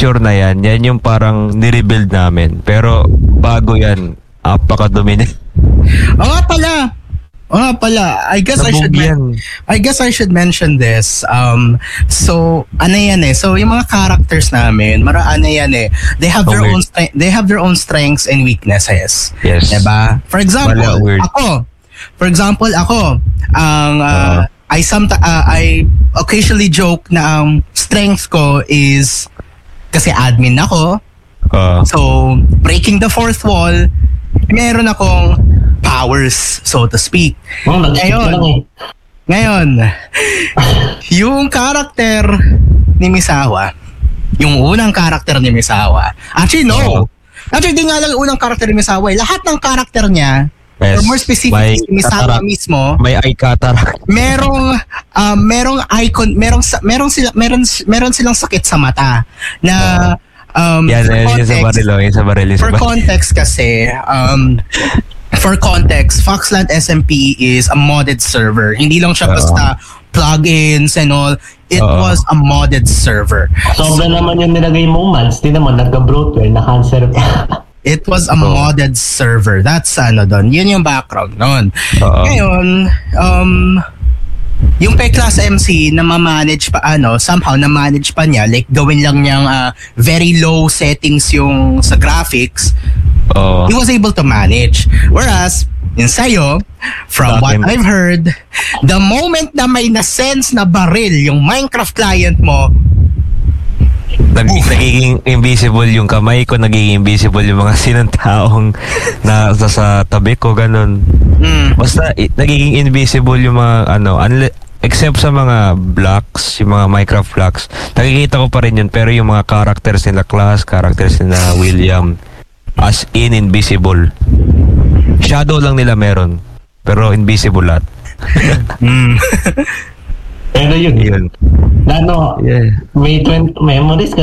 picture na yan yung parang nirebuild namin. Pero bago yan, apakadumi niya. Oo nga pala. I guess I should mention this. So ano yan eh. So yung mga characters namin, ano yan eh. They have their own strengths and weaknesses. Yes. Diba? For example, ako, I occasionally joke na ang strength ko is kasi admin ako. So breaking the fourth wall, meron akong powers, so to speak. Ngayon, yung karakter ni Misawa, yung unang karakter ni Misawa, actually di nga lang unang karakter ni Misawa, lahat ng karakter niya, or more specifically si Misawa mismo, may eye cataract. merong icon, meron silang sakit sa mata na for context kasi, Foxland SMP is a modded server. Hindi lang siya basta plugins and all. It was a modded server. Sobra naman yung nilagay mong months. Di naman, nagka-bloatware, na-cancer pa. It was a modded server. That's doon. Yun yung background nun. Ngayon, yung P-Class MC na ma-manage pa somehow na-manage pa niya, like gawin lang niyang very low settings yung sa graphics. He was able to manage. Whereas, in sa'yo, from what I've heard, the moment na may na-sense na baril yung Minecraft client mo, nagiging invisible yung kamay ko, nagiging invisible yung mga sinantaong na sa tabi ko, ganun. Basta nagiging invisible yung mga except sa mga blocks, yung mga Minecraft blocks, nakikita ko pa rin yun, pero yung mga characters nila Class, characters nila William, as in invisible. Shadow lang nila meron, pero invisible lahat. Pero yun. May 20 memories